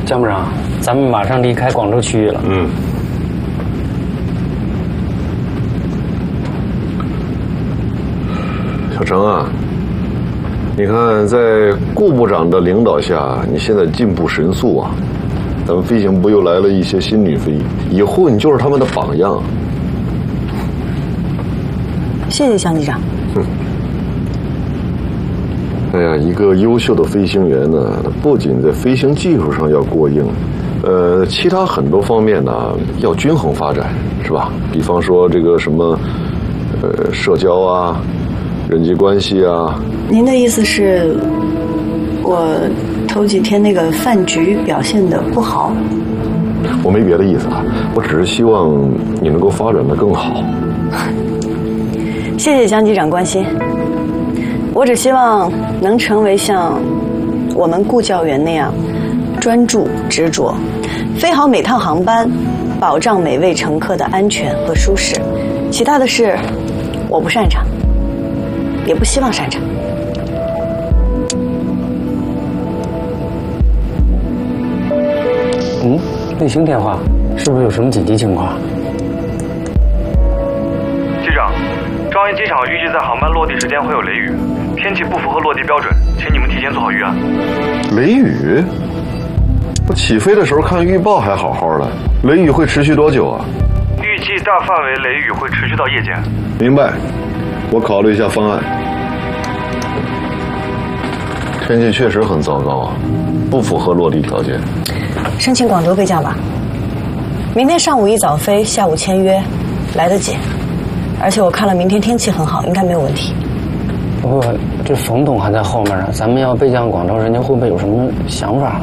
江部长，咱们马上离开广州区域了。 小程啊，你看在顾部长的领导下，你现在进步神速啊。咱们飞行部又来了一些新女飞，以后你就是他们的榜样。 谢谢向机长。 哎呀，一个优秀的飞行员呢，不仅在飞行技术上要过硬，其他很多方面呢要均衡发展，是吧？比方说这个什么，社交啊，人际关系啊。 您的意思是，我头几天那个饭局表现得不好？ 我没别的意思啊，我只是希望你能够发展得更好。 谢谢江机长关心。我只希望能成为像我们顾教员那样专注执着，飞好每趟航班，保障每位乘客的安全和舒适。其他的事我不擅长，也不希望擅长。 卫星电话，是不是有什么紧急情况？ 机长，庄园机场预计在航班落地时间会有雷雨，天气不符合落地标准，请你们提前做好预案。 雷雨？我起飞的时候看预报还好好的，雷雨会持续多久啊？ 预计大范围雷雨会持续到夜间。 明白，我考虑一下方案。天气确实很糟糕啊，不符合落地条件。 申请广州备降吧。明天上午一早飞，下午签约，来得及。而且我看了明天天气很好，应该没有问题。 不过这冯董还在后面呢，咱们要备降广州，人家会不会有什么想法？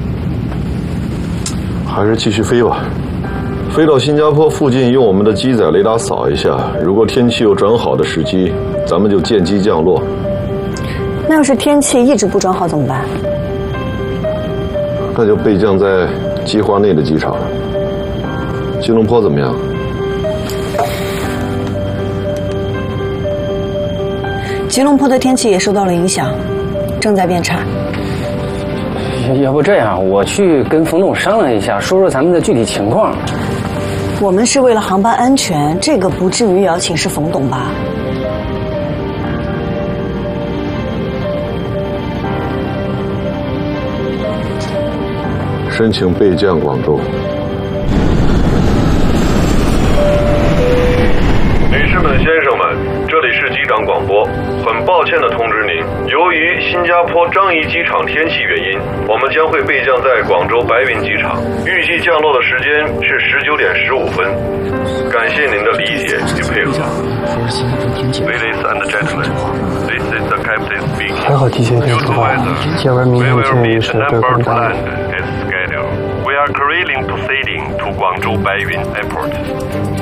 还是继续飞吧。飞到新加坡附近，用我们的机载雷达扫一下，如果天气有转好的时机，咱们就见机降落。 那要是天气一直不转好怎么办？ 那就备降在计划内的机场。吉隆坡怎么样？ 吉隆坡的天气也受到了影响，正在变差。 要不这样，我去跟冯总商量一下，说说咱们的具体情况。 我们是为了航班安全，这个不至于要请示冯董吧？ 申请备降广州。女士们、先生们，这里是机长广播。很抱歉地通知您，由于新加坡樟宜机场天气原因，我们将会备降在广州白云机场，预计降落的时间是19点15分。感谢您的理解与配合。Ladies and gentlemen, this is the captain speaking. 还好提前跟说话，要不然明天我见于是对方打我。 We are currently proceeding to Guangzhou Baiyun Airport.